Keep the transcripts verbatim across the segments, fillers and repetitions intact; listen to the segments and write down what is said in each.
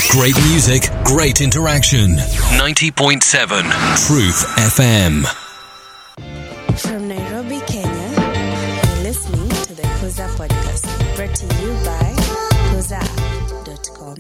Great music, great interaction. ninety point seven Truth F M. From Nairobi, Kenya, you're listening to the Kuza Podcast, brought to you by kuza dot com.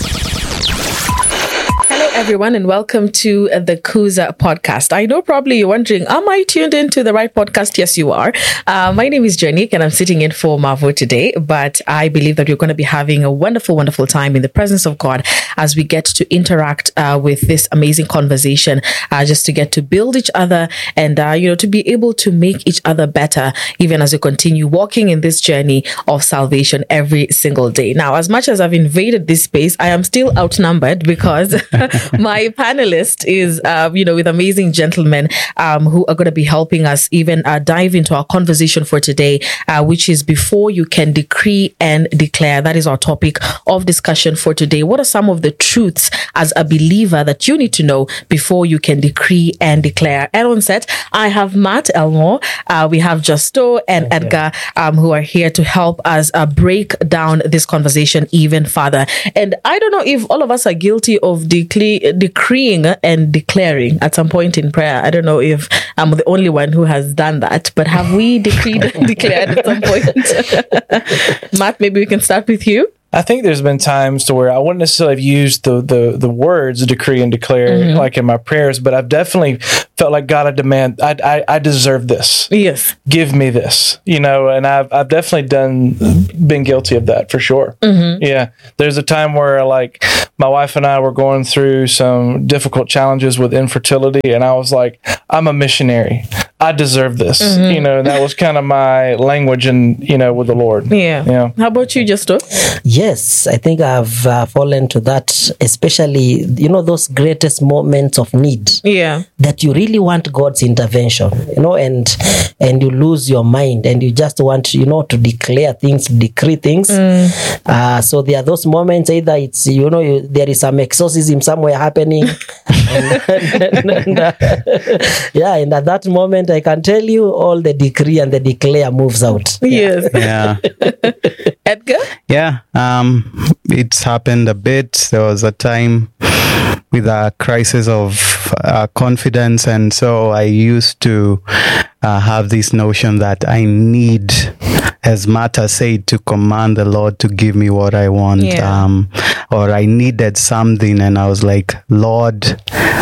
Hello, everyone, and welcome to uh, the Kuza Podcast. I know probably you're wondering, am I tuned into the right podcast? Yes, you are. Uh, my name is Janique, and I'm sitting in for Marvo today. But I believe that we're going to be having a wonderful, wonderful time in the presence of God as we get to interact uh, with this amazing conversation, uh, just to get to build each other and, uh, you know, to be able to make each other better, even as we continue walking in this journey of salvation every single day. Now, as much as I've invaded this space, I am still outnumbered because my panelist is, uh, you know, with amazing gentlemen um, who are going to be helping us even uh, dive into our conversation for today, uh, which is before you can decree and declare. That is our topic of discussion for today. What are some of the truths as a believer that you need to know before you can decree and declare? And on set, I have Matt Elmore, uh, we have Justo and Thank Edgar, um, who are here to help us uh, break down this conversation even further. And I don't know if all of us are guilty of declaring decreeing and declaring at some point in prayer. I don't know if I'm the only one who has done that, but have we decreed and declared at some point? Matt, maybe we can start with you. I think there's been times to where I wouldn't necessarily have used the the, the words decree and declare mm-hmm. like in my prayers, but I've definitely felt like God, I demand, I, I I deserve this. Yes, give me this, you know. And I've I've definitely done been guilty of that for sure. Mm-hmm. Yeah, there's a time where like my wife and I were going through some difficult challenges with infertility, and I was like, I'm a missionary. I deserve this, mm-hmm. you know. And that was kind of my language, and you know, with the Lord. Yeah. Yeah. How about you, Justo? Yes, I think I've uh, fallen to that, especially, you know, those greatest moments of need. Yeah. That you really want God's intervention, you know, and and you lose your mind and you just want, you know, to declare things, decree things. Mm. Uh, so there are those moments, either it's, you know, you, there is some exorcism somewhere happening. and, and, and, uh, yeah, and at that moment, I can tell you all the decree and the declare moves out. Yes. Yeah. Edgar? Yeah. Um, it's happened a bit. There was a time with a crisis of uh, confidence. And so I used to uh, have this notion that I need, as Martha said, to command the Lord to give me what I want. Yeah. Um, or I needed something. And I was like, Lord,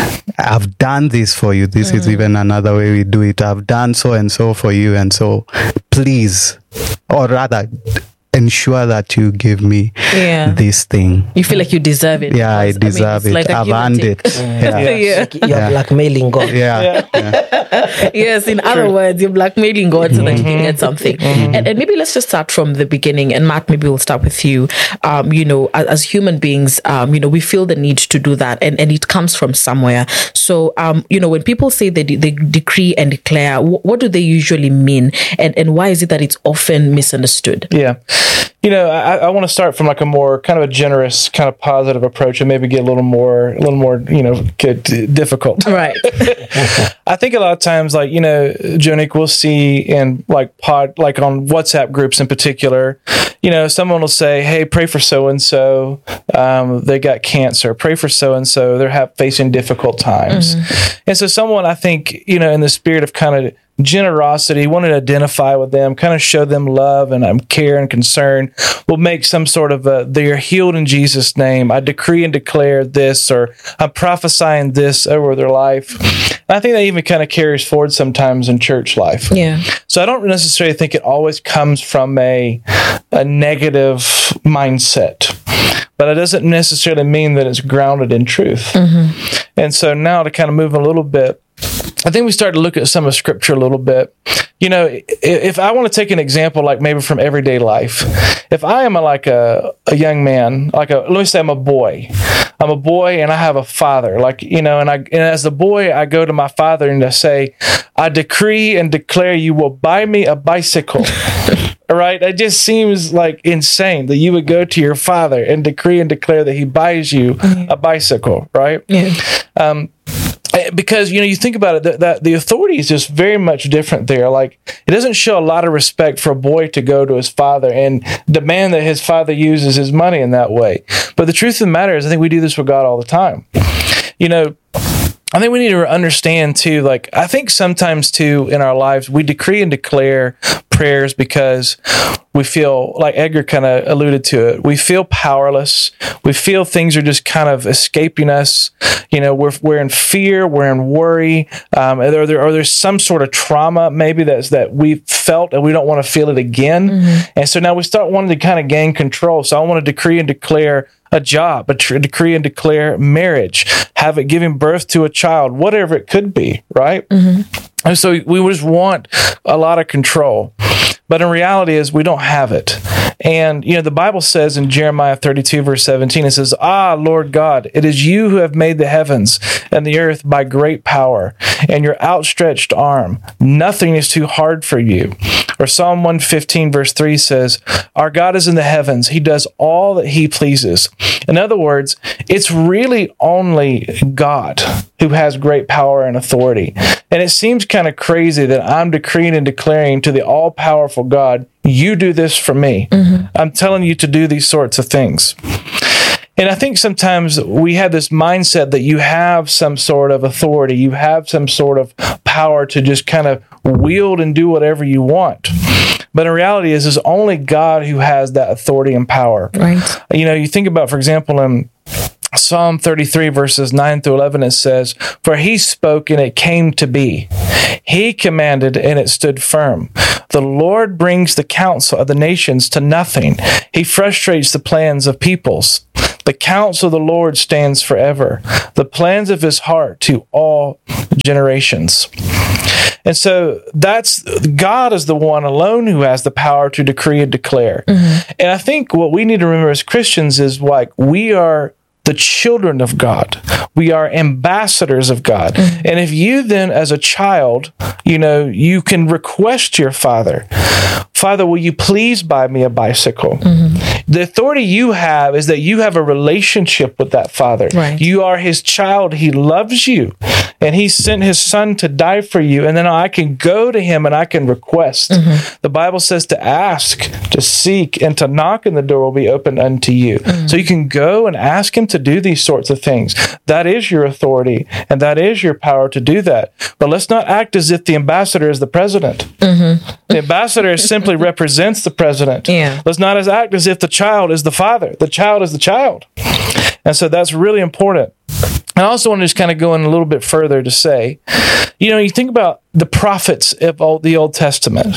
I've done this for you. This mm. is even another way we do it. I've done so and so for you. And so please, or rather, ensure that you give me yeah. this thing. You feel like you deserve it. Yeah, I deserve I mean, it. Like I've earned it. Mm. Yeah. yeah. You're yeah. blackmailing God. Yeah. yeah. yeah. Yes, in other True. words, you're blackmailing God so mm-hmm. that you can get something. Mm-hmm. And, and maybe let's just start from the beginning. And Matt, maybe we'll start with you. Um, you know, as, as human beings, um, you know, we feel the need to do that, and, and it comes from somewhere. So, um, you know, when people say they, they decree and declare, w- what do they usually mean? And, and why is it that it's often misunderstood? Yeah. You know, I, I want to start from like a more kind of a generous, kind of positive approach, and maybe get a little more, a little more, you know, get difficult. Right. I think a lot of times, like, you know, Jonique, we'll see in like pod, like on WhatsApp groups in particular, you know, someone will say, "Hey, pray for so and so, they got cancer. Pray for so and so, they're ha- facing difficult times." Mm-hmm. And so, someone, I think, you know, in the spirit of kind of generosity, wanted to identify with them, kind of show them love and um, care and concern, will make some sort of a, they are healed in Jesus' name. I decree and declare this, or I'm prophesying this over their life. And I think that even kind of carries forward sometimes in church life. Yeah. So I don't necessarily think it always comes from a, a negative mindset, but it doesn't necessarily mean that it's grounded in truth. Mm-hmm. And so now to kind of move a little bit, I think we start to look at some of Scripture a little bit. You know, if I want to take an example, like maybe from everyday life, if I am a, like a, a young man, like a, let me say I'm a boy. I'm a boy and I have a father, like, you know, and I, and as the boy, I go to my father and I say, I decree and declare you will buy me a bicycle. All right. It just seems like insane that you would go to your father and decree and declare that he buys you a bicycle. Right. Yeah. Um, because, you know, you think about it, that, that the authority is just very much different there. Like, it doesn't show a lot of respect for a boy to go to his father and demand that his father uses his money in that way. But the truth of the matter is, I think we do this with God all the time. You know, I think we need to understand too, like, I think sometimes too in our lives, we decree and declare prayers because we feel, like Edgar kind of alluded to it, we feel powerless. We feel things are just kind of escaping us. You know, we're we're in fear, we're in worry, um, or, there, or there's some sort of trauma maybe that's that we've felt and we don't want to feel it again. Mm-hmm. And so now we start wanting to kind of gain control. So I want to decree and declare a job, a tr- decree and declare marriage, have it giving birth to a child, whatever it could be, right? Mm-hmm. And so we just want a lot of control. But in reality is we don't have it. And, you know, the Bible says in Jeremiah thirty-two, verse seventeen, it says, "Ah, Lord God, it is you who have made the heavens and the earth by great power and your outstretched arm. Nothing is too hard for you." Or Psalm one fifteen, verse three says, "Our God is in the heavens. He does all that he pleases." In other words, it's really only God who has great power and authority. And it seems kind of crazy that I'm decreeing and declaring to the all-powerful God, you do this for me. Mm-hmm. I'm telling you to do these sorts of things. And I think sometimes we have this mindset that you have some sort of authority, you have some sort of power to just kind of wield and do whatever you want. But in reality, is it's only God who has that authority and power. Right. You know, you think about, for example, in Psalm thirty-three, verses nine through eleven, it says, "For he spoke and it came to be. He commanded and it stood firm. The Lord brings the counsel of the nations to nothing. He frustrates the plans of peoples. The counsel of the Lord stands forever, the plans of his heart to all generations." And so that's God is the one alone who has the power to decree and declare. Mm-hmm. And I think what we need to remember as Christians is like we are the children of God. We are ambassadors of God. Mm-hmm. And if you then, as a child, you know, you can request your father, "Father, will you please buy me a bicycle?" Mm-hmm. The authority you have is that you have a relationship with that father. Right. You are his child. He loves you. And he sent his son to die for you. And then I can go to him and I can request. Mm-hmm. The Bible says to ask, to seek, and to knock, and the door will be opened unto you. Mm-hmm. So you can go and ask him to do these sorts of things. That is your authority, and that is your power to do that. But let's not act as if the ambassador is the president. Mm-hmm. The ambassador simply represents the president. Yeah. Let's not as act as if the child is the father. The child is the child. And so that's really important. I also want to just kind of go in a little bit further to say, you know, you think about the prophets of old, the Old Testament.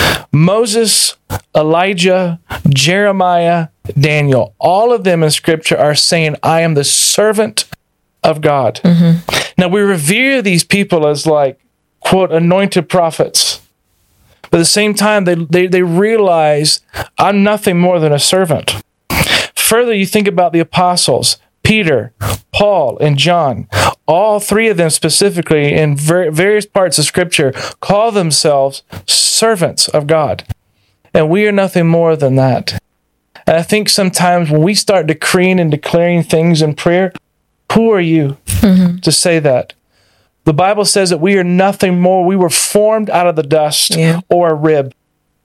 Moses, Elijah, Jeremiah, Daniel, all of them in Scripture are saying, "I am the servant of God." Mm-hmm. Now, we revere these people as like, quote, anointed prophets. But at the same time, they, they, they realize, I'm nothing more than a servant. Further, you think about the apostles, Peter, Paul, and John. All three of them specifically in ver- various parts of Scripture call themselves servants of God. And we are nothing more than that. And I think sometimes when we start decreeing and declaring things in prayer, who are you mm-hmm. to say that? The Bible says that we are nothing more. We were formed out of the dust yeah. or a rib.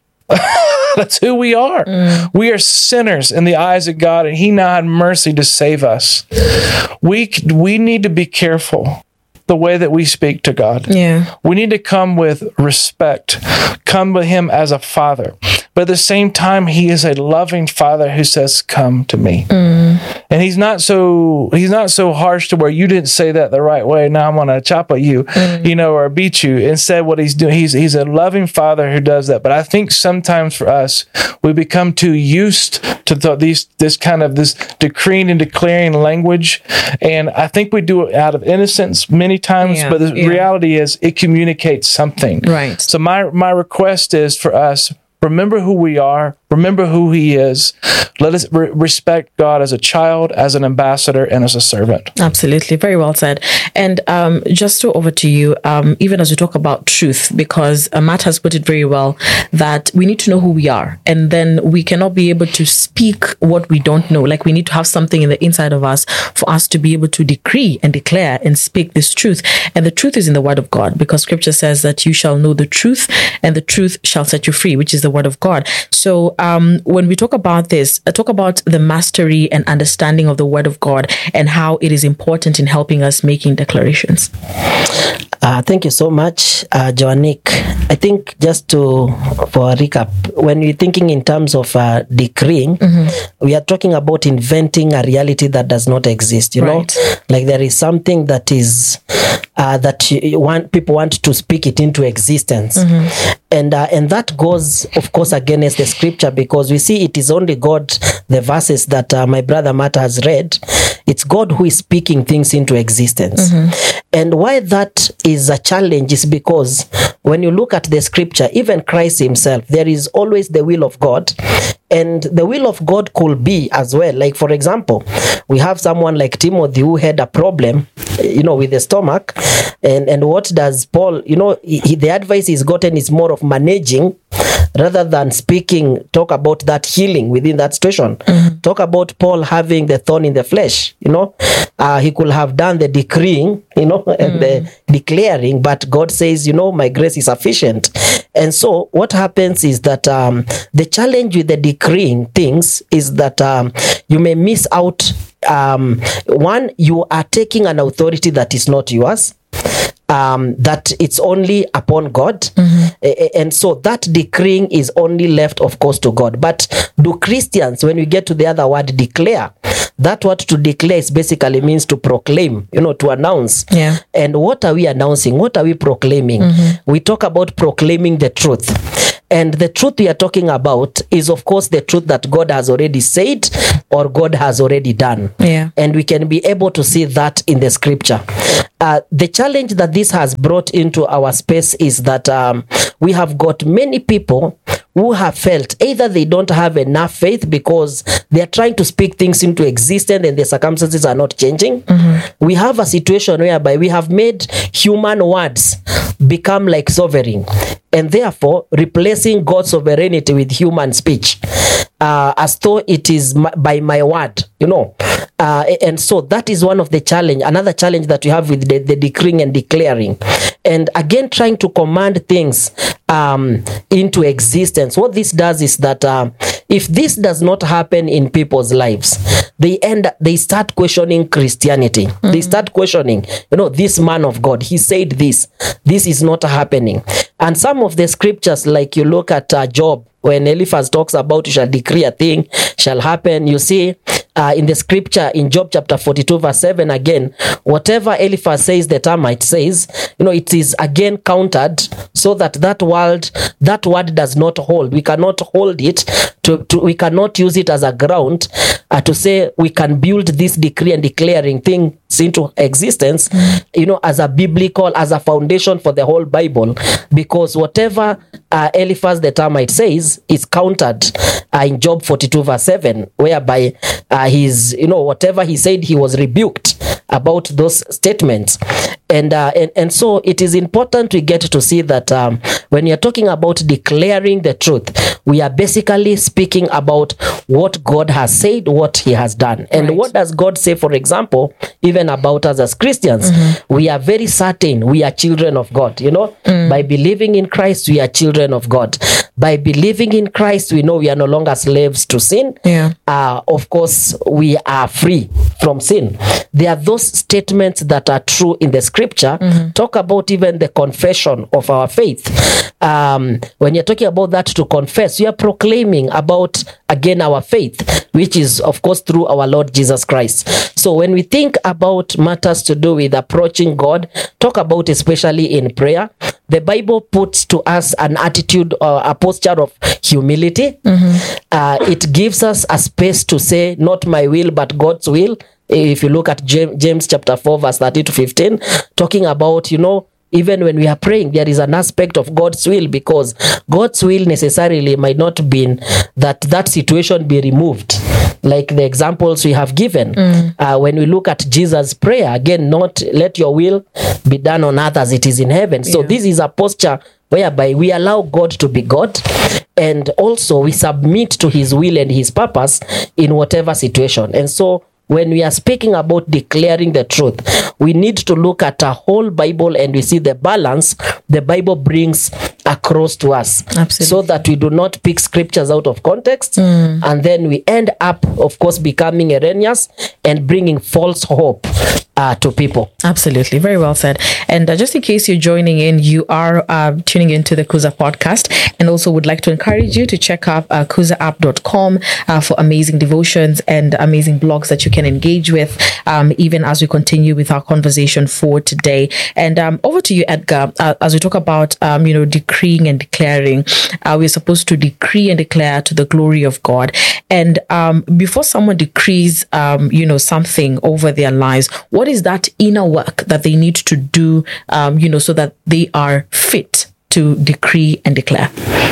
That's who we are. Mm. We are sinners in the eyes of God, and he now had mercy to save us. We we need to be careful the way that we speak to God. Yeah. We need to come with respect, come with him as a father. But at the same time, he is a loving father who says, "Come to me." Mm. And he's not so he's not so harsh to where you didn't say that the right way. Now I'm going to chop at you, mm. you know, or beat you. Instead, what he's doing, he's he's a loving father who does that. But I think sometimes for us, we become too used to th- these this kind of this decreeing and declaring language, and I think we do it out of innocence many times. Yeah, but the yeah. reality is, it communicates something. Right. So my my request is for us. remember who we are, remember who he is. Let us re- respect God as a child, as an ambassador, and as a servant. Absolutely. Very well said. And um, just to over to you, um, even as we talk about truth, because uh, Matt has put it very well, that we need to know who we are. And then we cannot be able to speak what we don't know. Like we need to have something in the inside of us for us to be able to decree and declare and speak this truth. And the truth is in the word of God, because scripture says that you shall know the truth and the truth shall set you free, which is the word of God. So um, when we talk about this, uh, talk about the mastery and understanding of the word of God and how it is important in helping us making declarations. Uh, thank you so much, uh, Joannick. I think just to, for a recap, when we're thinking in terms of uh, decreeing, mm-hmm. we are talking about inventing a reality that does not exist, you right. know? Like there is something that is, uh, that you want, people want to speak it into existence. Mm-hmm. And uh, and that goes, of course, against the scripture, because we see it is only God, the verses that uh, my brother Matt has read, it's God who is speaking things into existence. Mm-hmm. And why that is a challenge is because when you look at the scripture, even Christ himself, there is always the will of God. And the will of God could be as well. Like, for example, we have someone like Timothy who had a problem, you know, with the stomach. And, and what does Paul, you know, he, the advice he's gotten is more of managing rather than speaking, talk about that healing within that situation. Mm-hmm. Talk about Paul having the thorn in the flesh, you know. Uh, he could have done the decreeing, you know, and mm. the declaring, but God says, you know, my grace is sufficient. And so what happens is that um, the challenge with the decreeing things is that um, you may miss out. Um, one, you are taking an authority that is not yours. Um, that it's only upon God. Mm-hmm. And so that decreeing is only left, of course, to God. But do Christians, when we get to the other word, declare? That word to declare is basically means to proclaim, you know, to announce. Yeah. And what are we announcing? What are we proclaiming? Mm-hmm. We talk about proclaiming the truth. And the truth we are talking about is, of course, the truth that God has already said or God has already done. Yeah. And we can be able to see that in the scripture. Uh, the challenge that this has brought into our space is that um, we have got many people who have felt either they don't have enough faith because they are trying to speak things into existence and the circumstances are not changing. Mm-hmm. We have a situation whereby we have made human words become like sovereign, and therefore replacing God's sovereignty with human speech, uh, as though it is my, by my word, you know. Uh, and so that is one of the challenge, another challenge that we have with the, the decreeing and declaring. And again, trying to command things um, into existence. What this does is that um, if this does not happen in people's lives, they end, they start questioning Christianity. Mm-hmm. They start questioning, you know, this man of God, he said this, this is not happening. And some of the scriptures, like you look at uh, Job, when Eliphaz talks about you shall decree a thing, shall happen, you see, Uh, in the scripture in Job chapter forty-two verse seven, again, whatever Eliphaz says the termite says, you know, it is again countered so that that word, that word does not hold. We cannot hold it to, to we cannot use it as a ground uh, to say we can build this decree and declaring thing into existence, mm. you know, as a biblical, as a foundation for the whole Bible, because whatever uh, Eliphaz the termite says is countered uh, in Job forty-two verse seven, whereby uh, he's, you know, whatever he said, he was rebuked about those statements. And, uh, and and so it is important we get to see that um, when you're talking about declaring the truth, we are basically speaking about what God has said, what he has done. And right. What does God say, for example, even about us as Christians? Mm-hmm. We are very certain we are children of God, you know. Mm. By believing in Christ, we are children of God. By believing in Christ, we know we are no longer slaves to sin. Yeah. Uh, of course, we are free from sin. There are those statements that are true in the scripture. Mm-hmm. Talk about even the confession of our faith. Um, when you're talking about that to confess, you are proclaiming about, again, our faith, which is, of course, through our Lord Jesus Christ. So when we think about matters to do with approaching God, talk about especially in prayer, the Bible puts to us an attitude or a posture of humility. Mm-hmm. Uh, it gives us a space to say, not my will, but God's will. If you look at James, James chapter four, verse thirteen to fifteen, talking about, you know, even when we are praying, there is an aspect of God's will, because God's will necessarily might not be that that situation be removed. Like the examples we have given, mm. uh, when we look at Jesus' prayer, again, not let your will be done on earth as it is in heaven. So yeah. this is a posture whereby we allow God to be God, and also we submit to his will and his purpose in whatever situation. And so when we are speaking about declaring the truth, we need to look at a whole Bible, and we see the balance the Bible brings across to us. Absolutely. So that we do not pick scriptures out of context, mm. and then we end up, of course, becoming erroneous and bringing false hope uh, to people. Absolutely. Very well said. And uh, just in case you're joining in, you are uh, tuning into the Kuza podcast, and also would like to encourage you to check out uh, kuza app dot com uh, for amazing devotions and amazing blogs that you can engage with, um, even as we continue with our conversation for today. And um, over to you, Edgar, uh, as we talk about, um, you know, decreeing and declaring. Uh, we're supposed to decree and declare to the glory of God. And um, before someone decrees, um, you know, something over their lives, what is that inner work that they need to do, um, you know, so that they are fit to decree and declare?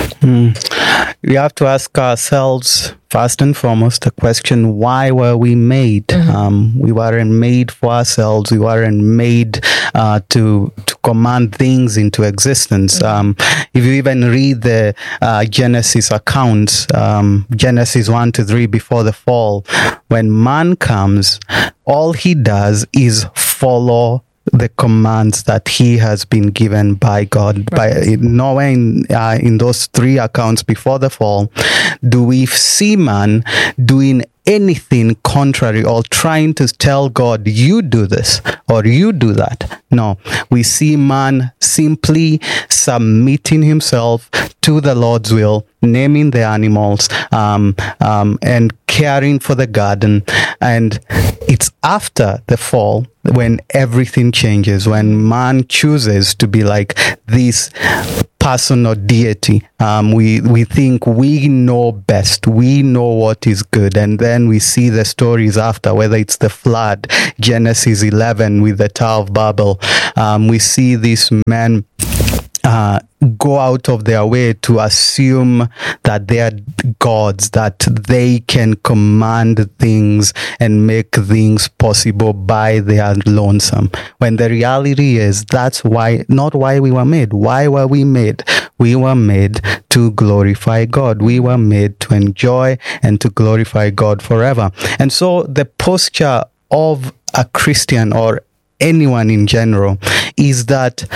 Mm. We have to ask ourselves, first and foremost, the question, why were we made? Mm-hmm. Um, we weren't made for ourselves. We weren't made uh, to to command things into existence. Mm-hmm. Um, if you even read the uh, Genesis accounts, um, Genesis one to three, before the fall, when man comes, all he does is follow the commands that he has been given by God. Right. By nowhere in, uh, in those three accounts before the fall do we see man doing anything contrary or trying to tell God, you do this or you do that. No, we see man simply submitting himself to the Lord's will, naming the animals, um, um, and caring for the garden. And it's after the fall when everything changes, when man chooses to be like this person or deity. Um, we, we think we know best. We know what is good. And then we see the stories after, whether it's the flood, Genesis eleven with the Tower of Babel. Um, we see these men Uh, go out of their way to assume that they are gods, that they can command things and make things possible by their lonesome. When the reality is that's why, not why we were made. Why were we made? We were made to glorify God. We were made to enjoy and to glorify God forever. And so the posture of a Christian or anyone in general is that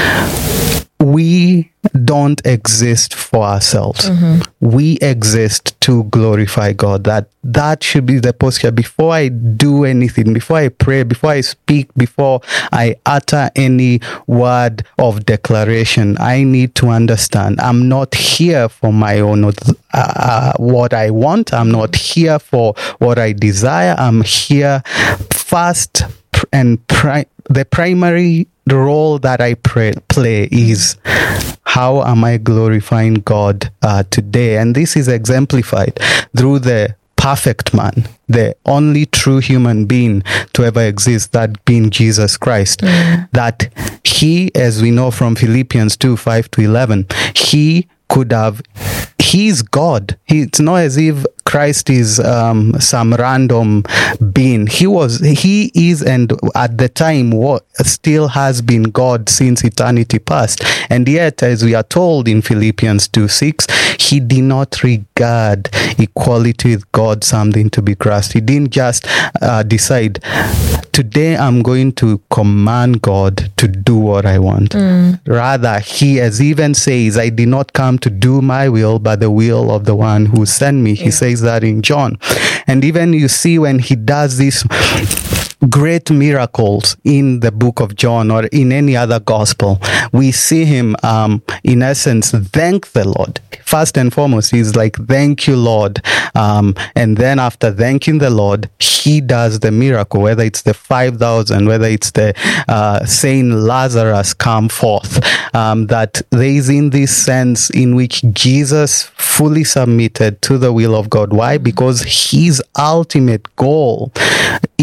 we don't exist for ourselves. Mm-hmm. We exist to glorify God. That that should be the posture. Before I do anything, before I pray, before I speak, before I utter any word of declaration, I need to understand I'm not here for my own uh, what I want. I'm not here for what I desire. I'm here first and pri- the primary the role that I pray, play is how am I glorifying God uh, today? And this is exemplified through the perfect man, the only true human being to ever exist, that being Jesus Christ. Mm. That he, as we know from Philippians two, five to eleven, he could have, he's God. He, it's not as if Christ is um, some random being. He was, he is, and at the time what still has been God since eternity past. And yet, as we are told in Philippians two six, he did not regard equality with God something to be grasped. He didn't just uh, decide, today I'm going to command God to do what I want. Mm. Rather, he as even says, I did not come to do my will, but the will of the one who sent me. Yeah. He says that in John. And even you see when he does this great miracles in the book of John or in any other gospel, we see him um, in essence thank the Lord. First and foremost, he's like, thank you, Lord. Um, and then after thanking the Lord, he does the miracle, whether it's the five thousand, whether it's the uh, saying Lazarus come forth. Um, that there is in this sense in which Jesus fully submitted to the will of God. Why? Because his ultimate goal is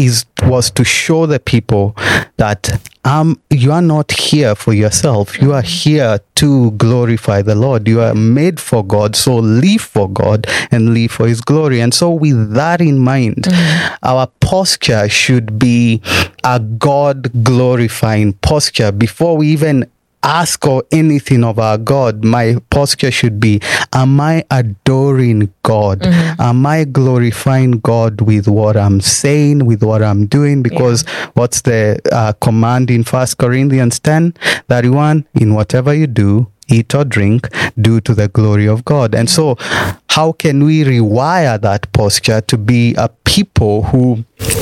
was to show the people that um, you are not here for yourself. You are here to glorify the Lord. You are made for God, so live for God and live for His glory. And so with that in mind, mm-hmm. our posture should be a God-glorifying posture. Before we even ask or anything of our God, my posture should be, am I adoring God? Mm-hmm. Am I glorifying God with what I'm saying, with what I'm doing? Because yeah. what's the uh, command in First Corinthians ten thirty-one? In whatever you do, eat or drink, do to the glory of God. And so how can we rewire that posture to be a people who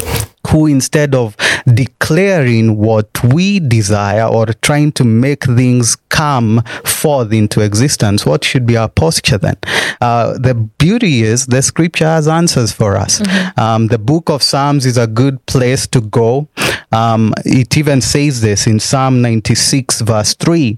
who instead of declaring what we desire or trying to make things come forth into existence, what should be our posture then? Uh, the beauty is the scripture has answers for us. Mm-hmm. Um, the book of Psalms is a good place to go. Um, it even says this in Psalm ninety-six verse three,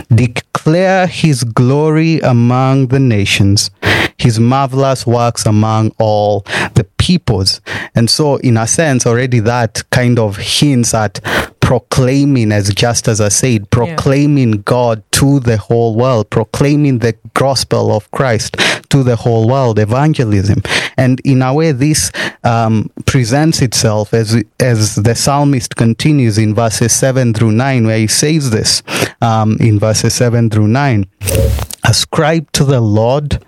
declare His glory among the nations, His marvelous works among all the peoples. And so in a sense, already that kind of hints at proclaiming, as just as I said, proclaiming yeah. God to the whole world, proclaiming the gospel of Christ to the whole world, evangelism. And in a way, this um, presents itself as as the psalmist continues in verses seven through nine, where he says this um, in verses seven through nine. Ascribe to the Lord,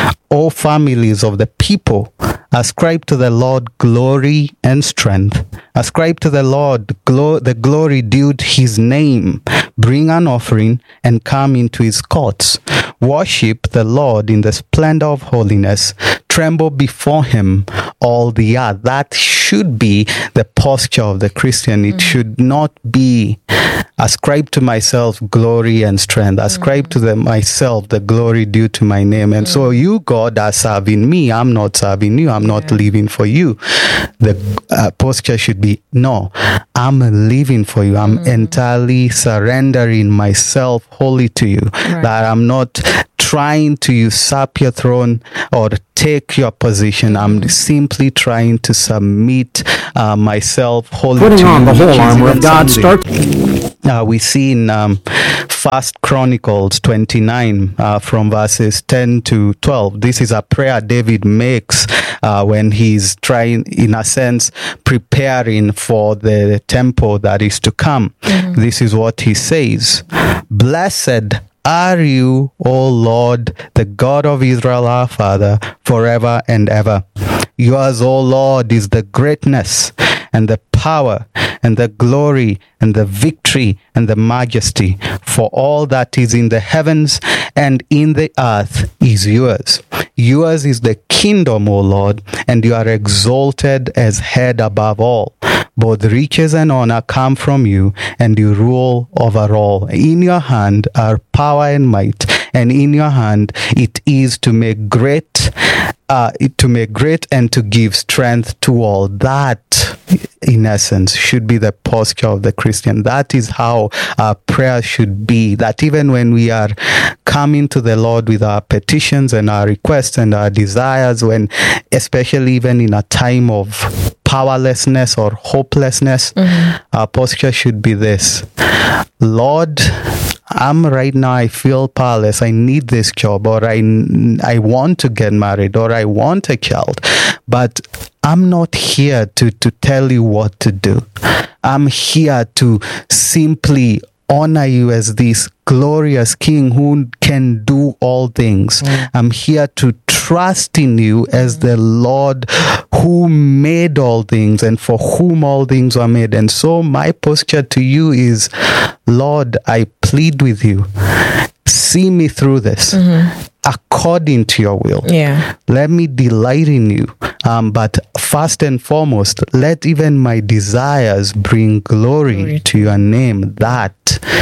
O families of the people. Ascribe to the Lord glory and strength. Ascribe to the Lord glo- the glory due to His name. Bring an offering and come into His courts. Worship the Lord in the splendor of holiness. Tremble before Him, all the earth. That should be the posture of the Christian. It mm-hmm. should not be ascribe to myself glory and strength. Ascribe mm-hmm. to the, myself the glory due to my name. And mm-hmm. so you, God, are serving me. I'm not serving you. I'm not yeah. living for you. The uh, posture should be, no, I'm living for you. I'm mm-hmm. entirely surrendering myself wholly to you. Right. That I'm not trying to usurp your throne or take your position. I'm simply trying to submit uh, myself wholly Putting to on you. the whole armor of God starts. Uh, we see in um, First Chronicles twenty-nine uh, from verses ten to twelve. This is a prayer David makes uh, when he's trying, in a sense, preparing for the temple that is to come. Mm-hmm. This is what he says. Blessed are you, O Lord, the God of Israel, our Father, forever and ever. Yours, O Lord, is the greatness and the power and the glory and the victory and the majesty, for all that is in the heavens and in the earth is yours. Yours is the kingdom, O Lord, and you are exalted as head above all. Both riches and honor come from you, and you rule over all. In your hand are power and might, and in your hand it is to make great, uh, to make great and to give strength to all. That, in essence, should be the posture of the Christian. That is how our prayer should be. That even when we are coming to the Lord with our petitions and our requests and our desires, when, especially even in a time of powerlessness or hopelessness, mm-hmm. our posture should be this: Lord, I'm right now, I feel powerless. I need this job, or I, I want to get married, or I want a child, but I'm not here to, to tell you what to do. I'm here to simply honor you as this glorious King who can do all things. Mm. I'm here to trust in you as the Lord who made all things and for whom all things are made. And so my posture to you is, Lord, I plead with you. See me through this. Mm-hmm. According to your will. Yeah. Let me delight in you. Um, but first and foremost, let even my desires bring glory, glory. to your name. That,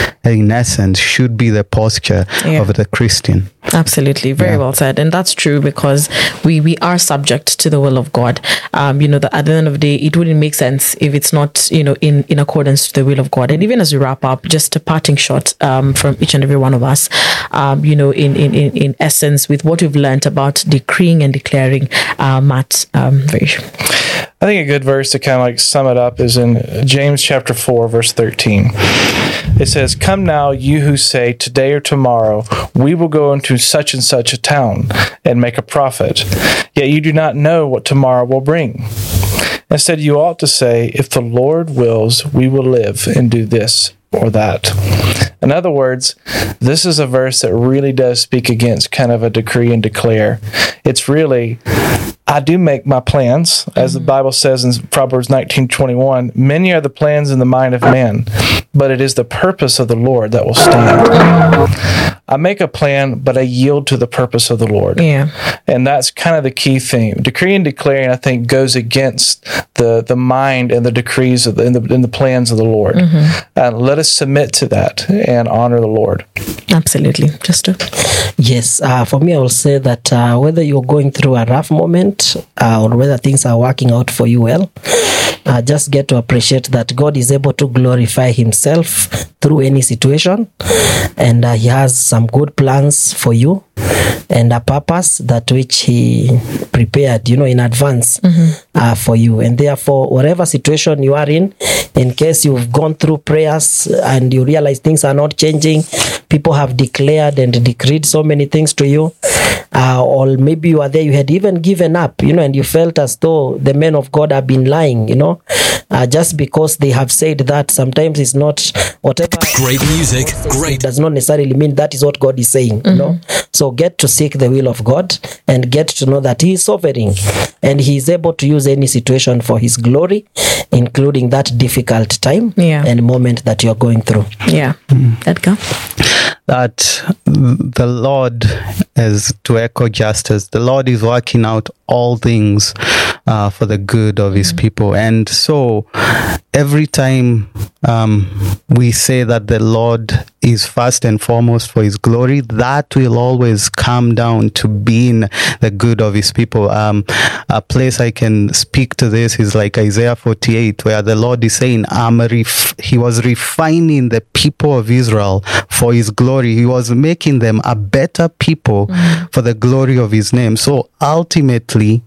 in essence, should be the posture yeah. of the Christian. Absolutely. Very yeah. well said. And that's true, because we, we are subject to the will of God. Um, you know, the, at the end of the day, it wouldn't make sense if it's not, you know, in, in accordance to the will of God. And even as we wrap up, just a parting shot um, from each and every one of us, um, you know, in, in, in, in essence with what we've learned about decreeing and declaring, uh, Matt, um, very I think a good verse to kind of like sum it up is in James chapter four, verse thirteen. It says, "Come now, you who say, today or tomorrow, we will go into such and such a town and make a profit. Yet you do not know what tomorrow will bring. Instead, you ought to say, if the Lord wills, we will live and do this or that." In other words, this is a verse that really does speak against kind of a decree and declare. It's really, I do make my plans, as the Bible says in Proverbs nineteen twenty-one, many are the plans in the mind of man, but it is the purpose of the Lord that will stand. I make a plan, but I yield to the purpose of the Lord. Yeah. And that's kind of the key thing. Decree and declaring, I think, goes against the, the mind and the decrees of the, and, the, and the plans of the Lord. Mm-hmm. Uh, let us submit to that and honor the Lord. Absolutely. Just to... Yes, uh, for me, I will say that uh, whether you're going through a rough moment uh, or whether things are working out for you well, uh, just get to appreciate that God is able to glorify himself through any situation, and uh, he has some good plans for you and a purpose that which he prepared, you know, in advance mm-hmm. uh, for you. And therefore, whatever situation you are in, in case you've gone through prayers and you realize things are not changing, people have declared and decreed so many things to you, uh, or maybe you are there, you had even given up, you know, and you felt as though the men of God have been lying, you know, uh, just because they have said that. Sometimes it's not whatever. Great music, great. Does not necessarily mean that is what God is saying, mm-hmm. you know. So get to seek the will of God and get to know that he is sovereign and he is able to use any situation for his glory, including that difficult time yeah. and moment that you're going through. Yeah. Mm. Edgar? That the Lord, as to echo justice, the Lord is working out all things uh, for the good of his mm-hmm. people. And so every time um, we say that the Lord is first and foremost for his glory, that will always come down to being the good of his people. Um, a place I can speak to this is like Isaiah forty-eight, where the Lord is saying, I'm ref- he was refining the people of Israel for his glory. He was making them a better people mm-hmm. for the glory of his name. So ultimately,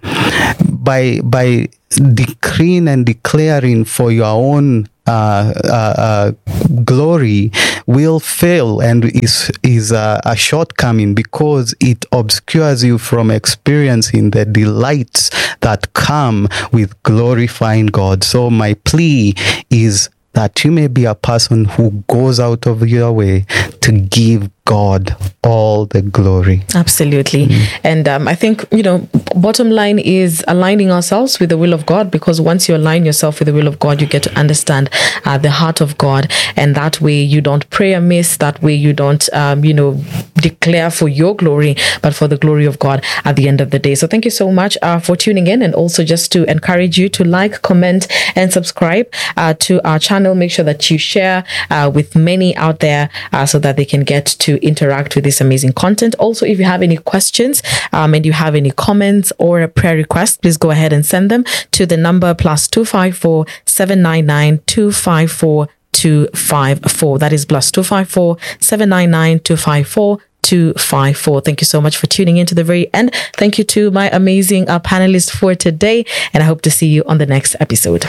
by by decreeing and declaring for your own uh, uh, uh, glory will fail and is is uh, a shortcoming, because it obscures you from experiencing the delights that come with glorifying God. So my plea is that you may be a person who goes out of your way to give God all the glory. Absolutely. Mm. And um, I think, you know, bottom line is aligning ourselves with the will of God, because once you align yourself with the will of God, you get to understand uh, the heart of God. And that way you don't pray amiss. That way you don't, um, you know, declare for your glory, but for the glory of God at the end of the day. So thank you so much uh, for tuning in. And also just to encourage you to like, comment, and subscribe uh, to our channel. Make sure that you share uh, with many out there uh, so that they can get to interact with this amazing content. Also, if you have any questions um, and you have any comments or a prayer request, please go ahead and send them to the number plus two five four seven nine nine two five four two five four. That is plus two five four seven nine nine two five four two five four. Thank you so much for tuning in to the very end. Thank you to my amazing uh, panelists for today, and I hope to see you on the next episode.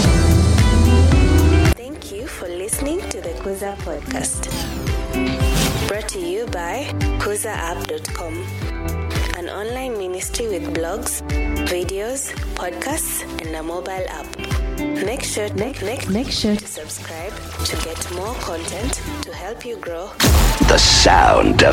Thank you for listening to the Kuza Podcast. Brought to you by kuza app dot com, an online ministry with blogs, videos, podcasts, and a mobile app. Make sure, make, make, make sure to subscribe to get more content to help you grow. The sound of